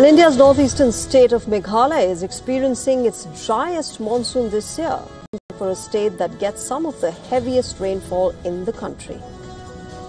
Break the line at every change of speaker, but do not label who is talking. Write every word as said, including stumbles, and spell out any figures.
And India's northeastern state of Meghalaya is experiencing its driest monsoon this year, for a state that gets some of the heaviest rainfall in the country.